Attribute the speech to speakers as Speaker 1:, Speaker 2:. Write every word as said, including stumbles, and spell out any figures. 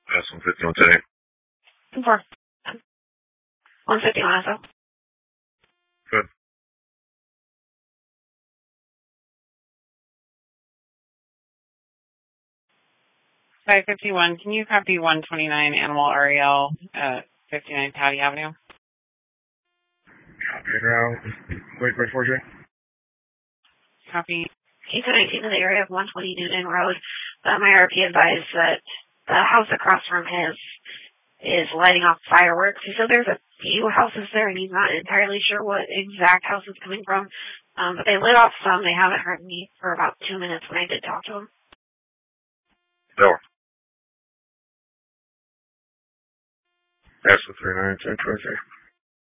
Speaker 1: That's one fifty-one today.
Speaker 2: Four. one fifty-one, so.
Speaker 1: Good.
Speaker 3: five fifty-one, can you copy one twenty-nine Animal Ariel at fifty-nine Patty Avenue?
Speaker 1: Copy it out. Wait, wait for Jay.
Speaker 3: Copy.
Speaker 2: Case nineteen in the area of one twenty Newton Road. Uh, my R P advised that the house across from his is lighting off fireworks. He said there's a few houses there, and he's not entirely sure what exact house it's coming from. Um, but they lit off some. They haven't heard me for about two minutes when I did talk to them.
Speaker 1: Door. That's the three nine ten twenty-three.